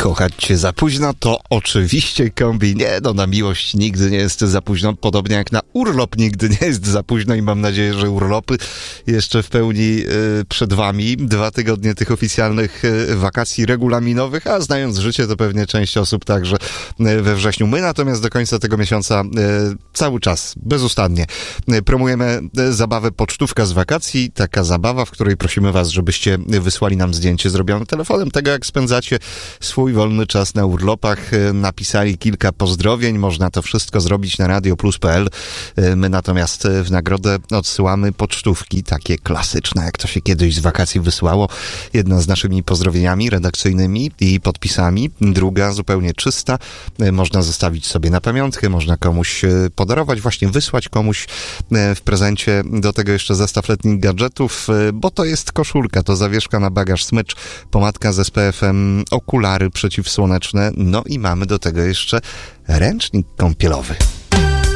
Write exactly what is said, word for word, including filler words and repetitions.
Kochać cię za późno to oczywiście kombi. Nie, no na miłość nigdy nie jest za późno, podobnie jak na urlop nigdy nie jest za późno i mam nadzieję, że urlopy jeszcze w pełni y, przed wami. Dwa tygodnie tych oficjalnych y, wakacji regulaminowych, a znając życie, to pewnie część osób także y, we wrześniu. My natomiast do końca tego miesiąca y, cały czas, bezustannie y, promujemy y, zabawę Pocztówka z wakacji. Taka zabawa, w której prosimy was, żebyście wysłali nam zdjęcie zrobione telefonem tego, jak spędzacie swój wolny czas na urlopach, napisali kilka pozdrowień, można to wszystko zrobić na radio plus kropka p l. My natomiast w nagrodę odsyłamy pocztówki, takie klasyczne, jak to się kiedyś z wakacji wysłało. Jedna z naszymi pozdrowieniami redakcyjnymi i podpisami, druga zupełnie czysta. Można zostawić sobie na pamiątkę, można komuś podarować, właśnie wysłać komuś w prezencie, do tego jeszcze zestaw letnich gadżetów, bo to jest koszulka, to zawieszka na bagaż, smycz, pomadka z S P F-em, okulary przeciwsłoneczne, no i mamy do tego jeszcze ręcznik kąpielowy.